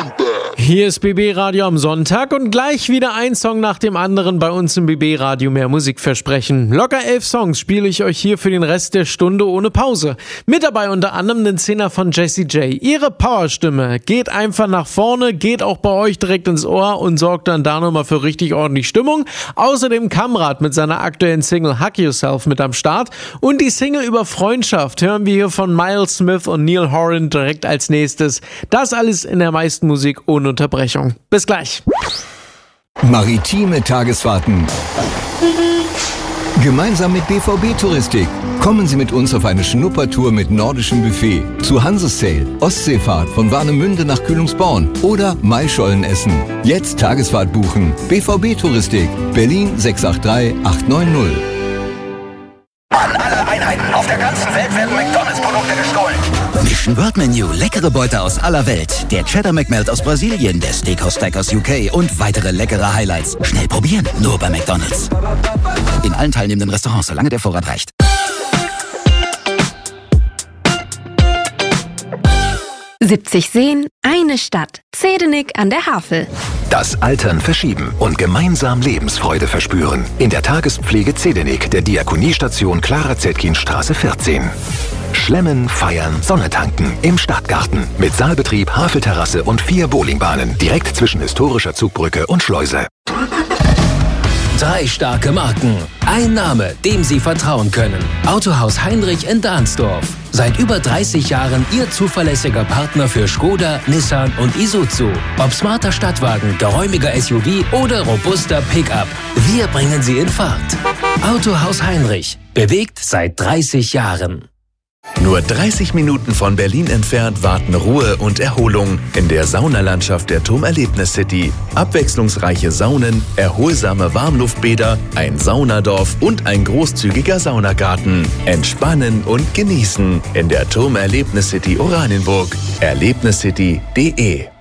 Hier ist BB Radio am Sonntag und gleich wieder ein Song nach dem anderen bei uns im BB Radio mehr Musik versprechen. Locker 11 Songs spiele ich euch hier für den Rest der Stunde ohne Pause. Mit dabei unter anderem den Zehner von Jessie J. Ihre Powerstimme geht einfach nach vorne, geht auch bei euch direkt ins Ohr und sorgt dann da nochmal für richtig ordentlich Stimmung. Außerdem Kamrat mit seiner aktuellen Single Hug Yourself mit am Start und die Single über Freundschaft hören wir hier von Miles Smith und Neil Horan direkt als nächstes. Das alles in der meisten Musik ohne Unterbrechung. Bis gleich. Maritime Tagesfahrten. Gemeinsam mit BVB Touristik. Kommen Sie mit uns auf eine Schnuppertour mit nordischem Buffet zu Hansesail, Ostseefahrt von Warnemünde nach Kühlungsborn oder Maischolen essen. Jetzt Tagesfahrt buchen. BVB Touristik, Berlin 683 890. An alle Einheiten auf der ganzen Welt werden McDonalds-Produkte gestohlen. Mission World Menu, leckere Beute aus aller Welt. Der Cheddar McMelt aus Brasilien, der Steakhouse Stack aus UK und weitere leckere Highlights. Schnell probieren, nur bei McDonalds. In allen teilnehmenden Restaurants, solange der Vorrat reicht. »70 Seen, eine Stadt. Zedenik an der Havel.« Das Altern verschieben und gemeinsam Lebensfreude verspüren. In der Tagespflege Zedenik der Diakoniestation Clara-Zetkin-Straße 14. Schlemmen, feiern, Sonne tanken im Stadtgarten. Mit Saalbetrieb, Havelterrasse und 4 Bowlingbahnen. Direkt zwischen historischer Zugbrücke und Schleuse. 3 starke Marken. Ein Name, dem Sie vertrauen können. Autohaus Heinrich in Dahnsdorf. Seit über 30 Jahren Ihr zuverlässiger Partner für Skoda, Nissan und Isuzu. Ob smarter Stadtwagen, geräumiger SUV oder robuster Pickup. Wir bringen Sie in Fahrt. Autohaus Heinrich. Bewegt seit 30 Jahren. Nur 30 Minuten von Berlin entfernt warten Ruhe und Erholung in der Saunalandschaft der TUM Erlebnis City. Abwechslungsreiche Saunen, erholsame Warmluftbäder, ein Saunadorf und ein großzügiger Saunagarten. Entspannen und genießen in der TUM Erlebnis City Oranienburg. Erlebniscity.de